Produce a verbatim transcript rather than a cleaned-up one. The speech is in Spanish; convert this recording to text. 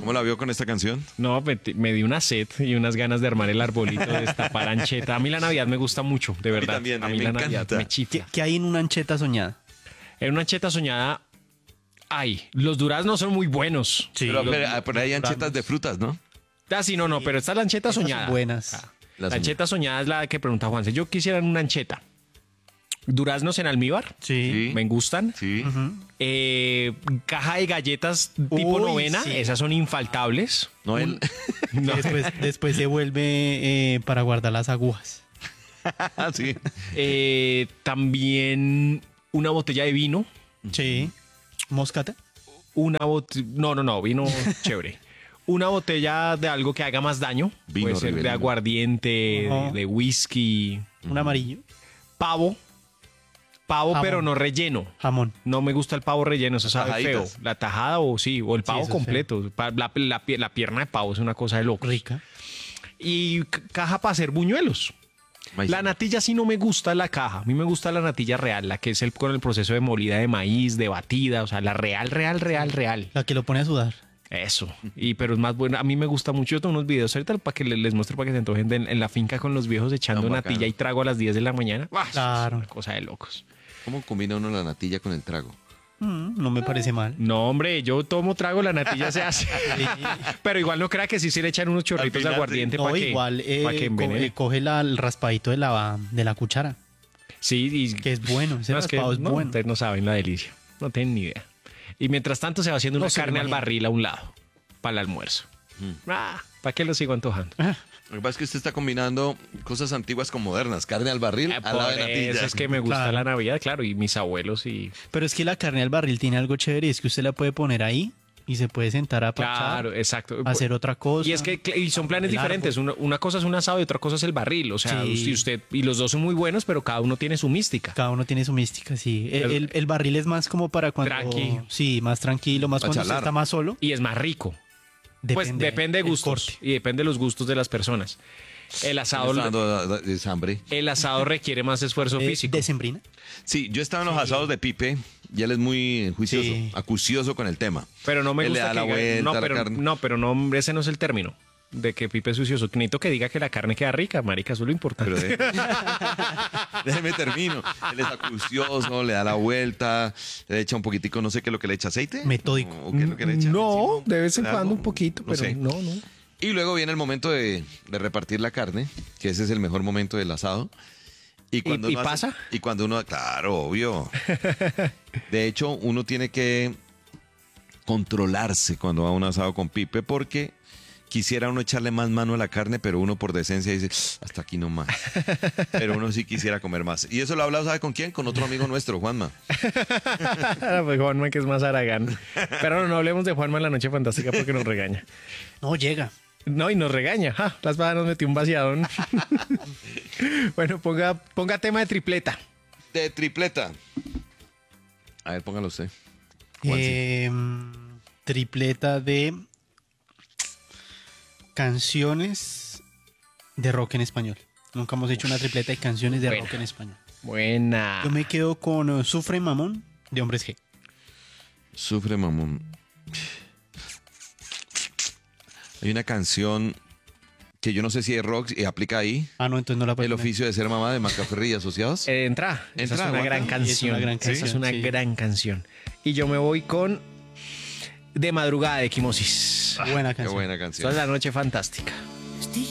¿Cómo la vio con esta canción? No, me, me di una sed y unas ganas de armar el arbolito, de destapar ancheta. A mí la Navidad me gusta mucho, de verdad. también, a a mí mí me la encanta. Navidad me ¿Qué, chifla. qué hay en una ancheta soñada? En una ancheta soñada, ay, los duraznos son muy buenos. Sí. Pero, los- pero, ah, por ahí hay anchetas de frutas, ¿no? Ah, sí, no, no, pero esta es la ancheta Esas son soñada. buenas. Ah, La la ancheta soñada es la que pregunta Juanse. Yo quisiera una ancheta. Duraznos en almíbar, Sí. Sí. me gustan. Sí. Eh, caja de galletas tipo Uy, novena, sí. esas son infaltables. No, él. No. Después, después se vuelve eh, para guardar las agujas. Ah, sí. Eh, también una botella de vino. Sí. Moscata. Una botella. No, no, no, vino chévere. Una botella de algo que haga más daño. Vino Puede ser de Rivelino. aguardiente, de, Ajá. de whisky. Un amarillo. Pavo. Pavo, Jamón. pero no relleno. Jamón. No me gusta el pavo relleno, eso sabe feo. Tajaditas. La tajada o sí, o el pavo eso es completo. Pa- La, la pie- la pierna de pavo es una cosa de loco. Rica. Y c- caja para hacer buñuelos. Maíz. La natilla sí no me gusta la caja. A mí me gusta la natilla real, la que es el con el proceso de molida de maíz, de batida, o sea, la real, real, real, real. La que lo pone a sudar. Eso. Y pero es más buena. A mí me gusta mucho. Yo tengo unos videos ahorita para que les, les muestre para que se antojen de- en la finca con los viejos echando Tan natilla bacano. y trago a las diez de la mañana. ¡Ah! Eso Claro. Es una cosa de locos. ¿Cómo combina uno la natilla con el trago? Mm, no me parece mal. No, hombre, yo tomo trago, la natilla se hace. Pero igual no crea que sí se le echan unos chorritos de final, aguardiente No, para que, igual eh, pa' que co- envenene. eh, coge la- el raspadito de la, de la cuchara. Sí, y Que es bueno. Ese no, es que raspado es no, bueno. ustedes no saben la delicia. No tienen ni idea. Y mientras tanto se va haciendo No una se lo carne al imagino. barril a un lado para el almuerzo. Ah, ¿para qué lo sigo antojando? Lo que pasa es que usted está combinando cosas antiguas con modernas. Carne al barril, Eh, al lado de por natilla. eso es que me gusta Claro. la Navidad, claro, y mis abuelos y... Pero es que la carne al barril tiene algo chévere y es que usted la puede poner ahí y se puede sentar a parchar, Claro, exacto. hacer otra cosa. Y es que cl- y son planes El árbol. diferentes. Una, una cosa es un asado y otra cosa es el barril. O sea, Sí. usted, usted- y los dos son muy buenos, pero cada uno tiene su mística. Cada uno tiene su mística, sí. El, Pero- el- el barril es más como para cuando... Tranqui. Sí, más tranquilo, más Pa' cuando usted chalar. está más solo. Y es más rico. pues depende de el gustos corte. y depende de los gustos de las personas. El Me asado, está dando de- de hambre. el asado requiere más esfuerzo Eh, físico. ¿Decembrina? Sí, yo estaba en los asados de Pipe y él es muy juicioso, Sí. acucioso con el tema. Pero no me Él le gusta da que la diga- vuelta no, a la pero carne. no, pero no, ese no es el término de que Pipe es sucioso. Necesito que diga que la carne queda rica, marica, eso es lo importante. Pero de- déjeme termino. Él es acucioso, le da la vuelta, le echa un poquitico, no sé qué es lo que le echa, aceite. Metódico. ¿O qué es lo que le echa? No, encima? de vez en ¿Algo? cuando un poquito, No pero sé. no, no. Y luego viene el momento de, de repartir la carne, que ese es el mejor momento del asado. Y cuando y uno hace- pasa? y cuando uno, claro, obvio. De hecho, uno tiene que controlarse cuando va a un asado con Pipe, porque quisiera uno echarle más mano a la carne, pero uno por decencia dice, hasta aquí no más. Pero uno sí quisiera comer más. Y eso lo ha hablado, ¿sabe con quién? Con otro amigo nuestro, Juanma. Pues Juanma, que es más Aragán. Pero no, no hablemos de Juanma en la noche fantástica porque nos regaña. No, llega. No, y nos regaña. Ja, las bajas nos metió un vaciadón. Bueno, ponga, ponga tema de tripleta. De tripleta. A ver, póngalo usted. Eh, tripleta de canciones de rock en español. Nunca hemos hecho una tripleta de canciones de Buena. rock en español. Buena. Yo me quedo con uh, Sufre Mamón de Hombres G. Sufre mamón. Hay una canción que yo no sé si es rock y aplica ahí. Ah, no, entonces no la puedo El poner. oficio de ser mamá de Macaferri y Asociados. Eh, entra. Esa Entra, es una aguanta. gran Sí, es una canción. gran Esa es canción, una sí. gran canción. Y yo me voy con De Madrugada de Equimosis. Buena Qué canción. buena Toda canción. la noche fantástica. Estoy